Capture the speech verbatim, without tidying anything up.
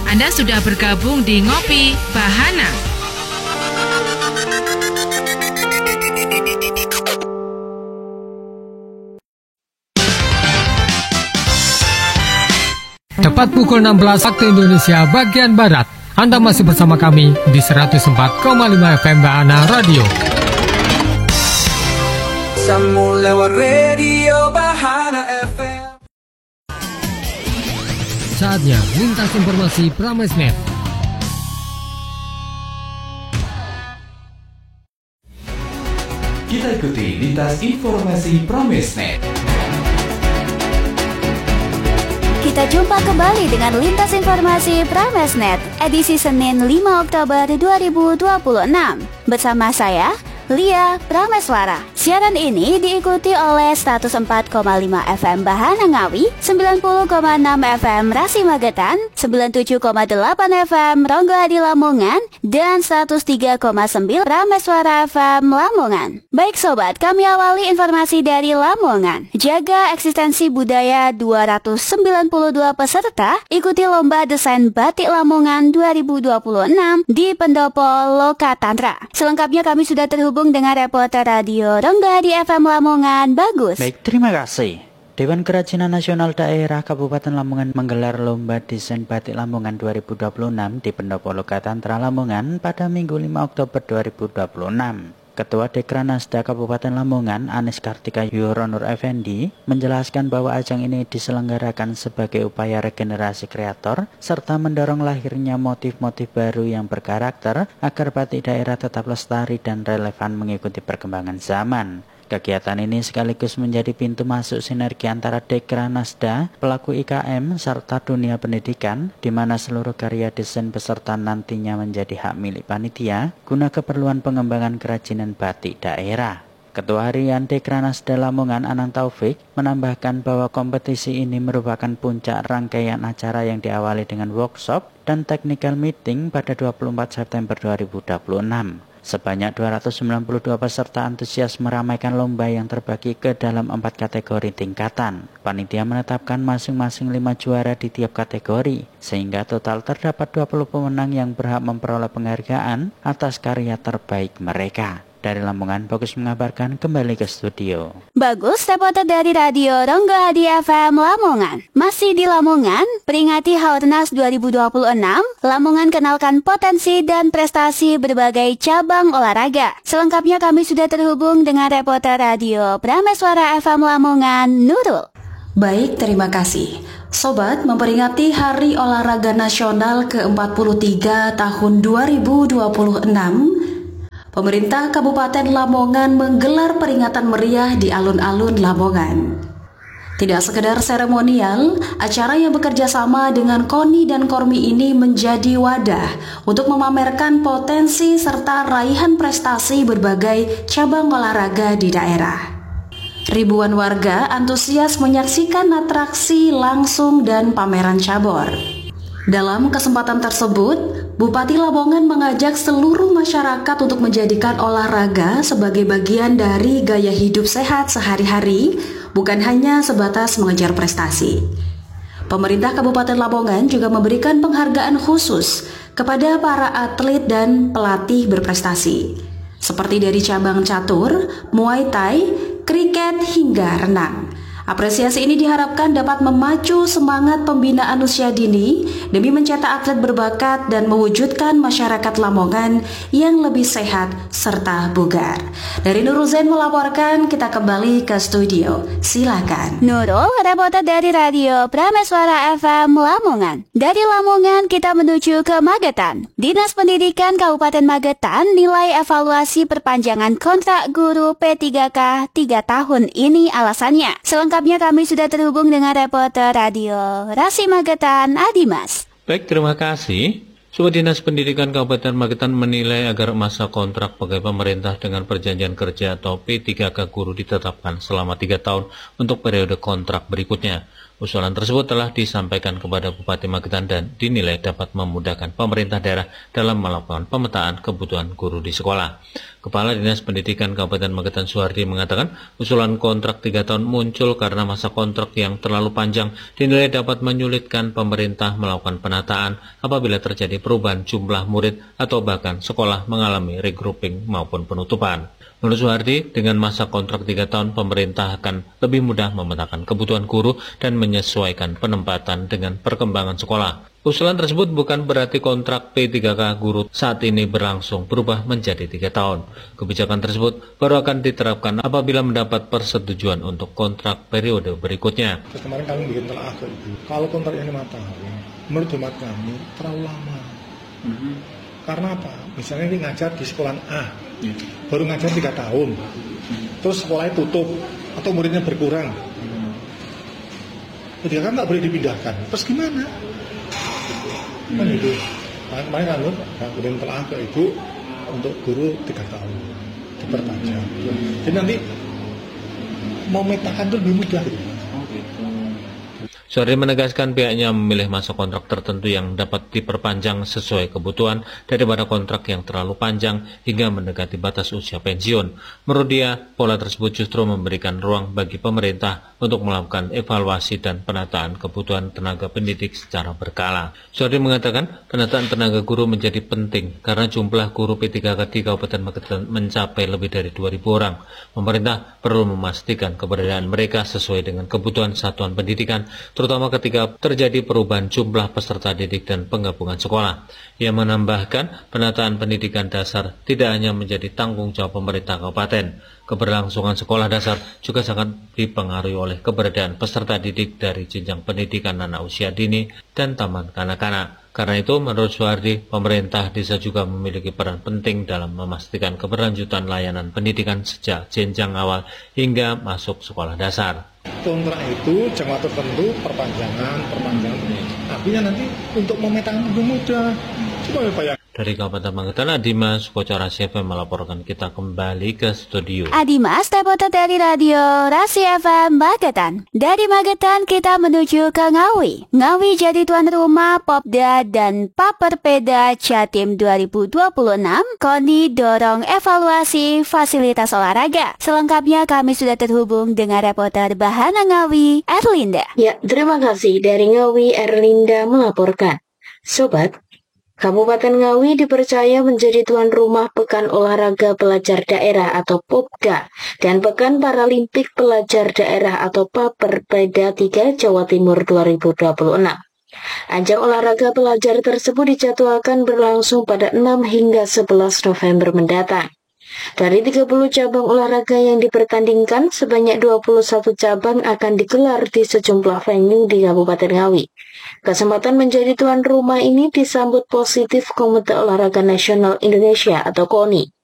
Anda sudah bergabung di Ngopi Bahana. Tepat pukul enam belas waktu Indonesia bagian Barat. Anda masih bersama kami di seratus empat koma lima F M Bahana Radio. Sambung lewat radio Bahana F M. Saatnya lintas informasi Pramesnet. Kita ikuti lintas informasi Pramesnet. Kita jumpa kembali dengan Lintas Informasi Pramesnet, edisi Senin lima Oktober dua ribu dua puluh enam. Bersama saya, Lia Prameswara. Siaran ini diikuti oleh seratus empat koma lima F M Bahana Ngawi, sembilan puluh koma enam F M Rasi Magetan, sembilan puluh tujuh koma delapan F M Ronggo Adi Lamongan, dan seratus tiga koma sembilan Prameswara F M Lamongan. Baik sobat, kami awali informasi dari Lamongan. Jaga eksistensi budaya dua ratus sembilan puluh dua peserta ikuti lomba desain batik Lamongan dua ribu dua puluh enam di Pendopo Lokatantra. Selengkapnya kami sudah terhubung dengan reporter radio Ronggo Adi F M Lamongan, Bagus. Baik, terima kasih. Dewan Kerajinan Nasional Daerah Kabupaten Lamongan menggelar lomba desain batik Lamongan dua ribu dua puluh enam di Pendopo Lokatantra Lamongan pada Minggu lima Oktober dua ribu dua puluh enam. Ketua Dekranasda Kabupaten Lamongan, Anis Kartika Yuronur Effendi, menjelaskan bahwa ajang ini diselenggarakan sebagai upaya regenerasi kreator serta mendorong lahirnya motif-motif baru yang berkarakter agar batik daerah tetap lestari dan relevan mengikuti perkembangan zaman. Kegiatan ini sekaligus menjadi pintu masuk sinergi antara Dekranasda, pelaku I K M, serta dunia pendidikan, di mana seluruh karya desain peserta nantinya menjadi hak milik panitia guna keperluan pengembangan kerajinan batik daerah. Ketua Harian Dekranasda Lamongan, Anang Taufik, menambahkan bahwa kompetisi ini merupakan puncak rangkaian acara yang diawali dengan workshop dan technical meeting pada dua puluh empat September dua ribu dua puluh enam. Sebanyak dua ratus sembilan puluh dua peserta antusias meramaikan lomba yang terbagi ke dalam empat kategori tingkatan. Panitia menetapkan masing-masing lima juara di tiap kategori, sehingga total terdapat dua puluh pemenang yang berhak memperoleh penghargaan atas karya terbaik mereka. Dari Lamongan, Bagus mengabarkan, kembali ke studio. Bagus, reporter dari radio Ronggo Adi F M Lamongan. Masih di Lamongan, peringati Haornas dua ribu dua puluh enam, Lamongan kenalkan potensi dan prestasi berbagai cabang olahraga. Selengkapnya kami sudah terhubung dengan reporter radio Prameswara F M Lamongan, Nurul. Baik, terima kasih. Sobat, memperingati Hari Olahraga Nasional ke empat puluh tiga tahun dua ribu dua puluh enam, pemerintah Kabupaten Lamongan menggelar peringatan meriah di alun-alun Lamongan. Tidak sekedar seremonial, acara yang bekerja sama dengan KONI dan KORMI ini menjadi wadah untuk memamerkan potensi serta raihan prestasi berbagai cabang olahraga di daerah. Ribuan warga antusias menyaksikan atraksi langsung dan pameran cabur. Dalam kesempatan tersebut, Bupati Lamongan mengajak seluruh masyarakat untuk menjadikan olahraga sebagai bagian dari gaya hidup sehat sehari-hari, bukan hanya sebatas mengejar prestasi. Pemerintah Kabupaten Lamongan juga memberikan penghargaan khusus kepada para atlet dan pelatih berprestasi, seperti dari cabang catur, Muay Thai, kriket hingga renang. Apresiasi ini diharapkan dapat memacu semangat pembinaan usia dini demi mencetak atlet berbakat dan mewujudkan masyarakat Lamongan yang lebih sehat serta bugar. Dari Nurul Zain melaporkan, kita kembali ke studio. Silakan. Nurul, reporter dari radio Prameswara F M Lamongan. Dari Lamongan kita menuju ke Magetan. Dinas Pendidikan Kabupaten Magetan nilai evaluasi perpanjangan kontrak guru P tiga K tiga tahun ini alasannya. Selengkapnya kami sudah terhubung dengan reporter radio Rasi Magetan, Adimas. Baik, terima kasih. Suku Dinas Pendidikan Kabupaten Magetan menilai agar masa kontrak pegawai pemerintah dengan perjanjian kerja atau P tiga K guru ditetapkan selama tiga tahun untuk periode kontrak berikutnya. Usulan tersebut telah disampaikan kepada Bupati Magetan dan dinilai dapat memudahkan pemerintah daerah dalam melakukan pemetaan kebutuhan guru di sekolah. Kepala Dinas Pendidikan Kabupaten Magetan Suhardi mengatakan usulan kontrak tiga tahun muncul karena masa kontrak yang terlalu panjang dinilai dapat menyulitkan pemerintah melakukan penataan apabila terjadi perubahan jumlah murid atau bahkan sekolah mengalami regrouping maupun penutupan. Menurut Suhardi, dengan masa kontrak tiga tahun, pemerintah akan lebih mudah memetakan kebutuhan guru dan menyesuaikan penempatan dengan perkembangan sekolah. Usulan tersebut bukan berarti kontrak P tiga K guru saat ini berlangsung berubah menjadi tiga tahun. Kebijakan tersebut baru akan diterapkan apabila mendapat persetujuan untuk kontrak periode berikutnya. Kemarin kami bikin telah ke itu, kalau kontraknya lima tahun, menurut hemat kami terlalu lama. Mm-hmm. Karena apa? Misalnya ini ngajar di sekolah A, mm-hmm. baru ngajar tiga tahun, mm-hmm. terus sekolahnya tutup atau muridnya berkurang, mm-hmm. jadi kan nggak boleh dipindahkan. Terus gimana? Kan hmm. itu, kemarin kan loh, kemudian telah ke ibu untuk guru tiga tahun diperpanjang. Hmm. Jadi nanti mau metakan itu lebih mudah gitu. Suhardi menegaskan pihaknya memilih masa kontrak tertentu yang dapat diperpanjang sesuai kebutuhan daripada kontrak yang terlalu panjang hingga mendekati batas usia pensiun. Menurut dia, pola tersebut justru memberikan ruang bagi pemerintah untuk melakukan evaluasi dan penataan kebutuhan tenaga pendidik secara berkala. Suhardi mengatakan penataan tenaga guru menjadi penting karena jumlah guru P tiga K di Kabupaten Magetan mencapai lebih dari dua ribu orang. Pemerintah perlu memastikan keberadaan mereka sesuai dengan kebutuhan satuan pendidikan, terutama ketika terjadi perubahan jumlah peserta didik dan penggabungan sekolah. Ia menambahkan, penataan pendidikan dasar tidak hanya menjadi tanggung jawab pemerintah kabupaten. Keberlangsungan sekolah dasar juga sangat dipengaruhi oleh keberadaan peserta didik dari jenjang pendidikan anak usia dini dan taman kanak-kanak. Karena itu, menurut Suhardi, pemerintah desa juga memiliki peran penting dalam memastikan keberlanjutan layanan pendidikan sejak jenjang awal hingga masuk sekolah dasar. Kontrak itu jangka tertentu perpanjangan, perpanjangan. Artinya nanti untuk memetakan lebih mudah. Coba bayangkan. Dari Kabupaten Magetan, Adimas, Bocor Rasi F M melaporkan. Kita kembali ke studio. Adimas, reporter dari Radio Rasi F M Magetan. Dari Magetan kita menuju ke Ngawi. Ngawi jadi tuan rumah Popda dan Paperpeda Jatim dua ribu dua puluh enam. KONI dorong evaluasi fasilitas olahraga. Selengkapnya kami sudah terhubung dengan reporter Bahana Ngawi, Erlinda. Ya, terima kasih. Dari Ngawi, Erlinda melaporkan. Sobat, Kabupaten Ngawi dipercaya menjadi tuan rumah Pekan Olahraga Pelajar Daerah atau Popda dan Pekan Paralimpik Pelajar Daerah atau Paperpeda tiga Jawa Timur dua ribu dua puluh enam. Ajang olahraga pelajar tersebut dijadwalkan berlangsung pada enam hingga sebelas November mendatang. Dari tiga puluh cabang olahraga yang dipertandingkan, sebanyak dua puluh satu cabang akan digelar di sejumlah venue di Kabupaten Ngawi. Kesempatan menjadi tuan rumah ini disambut positif Komite Olahraga Nasional Indonesia atau KONI.